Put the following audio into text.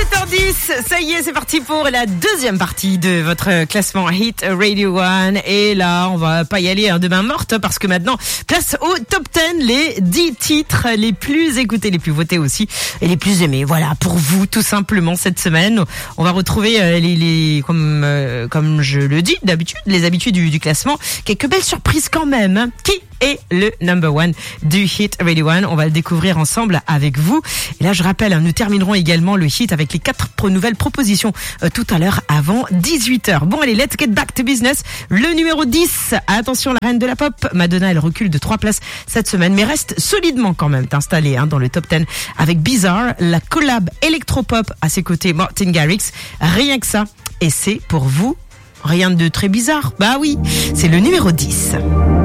7h10, ça y est, c'est parti pour la deuxième partie de votre classement Hit Radio One. Et là, on va pas y aller de main morte parce que maintenant, place au top 10, les 10 titres les plus écoutés, les plus votés aussi et les plus aimés. Voilà, pour vous, tout simplement, cette semaine. On va retrouver comme je le dis d'habitude, les habitudes du classement. Quelques belles surprises quand même. Hein. Qui est le number one du Hit Radio One? On va le découvrir ensemble avec vous. Et là, je rappelle, nous terminerons également le hit avec les 4 nouvelles propositions tout à l'heure avant 18h. Bon, allez, let's get back to business. Le numéro 10. Attention, la reine de la pop. Madonna, elle recule de 3 places cette semaine, mais reste solidement quand même installée dans le top 10 avec Bizarre, la collab électropop à ses côtés, Martin Garrix. Rien que ça. Et c'est pour vous rien de très bizarre. Bah oui, c'est le numéro 10.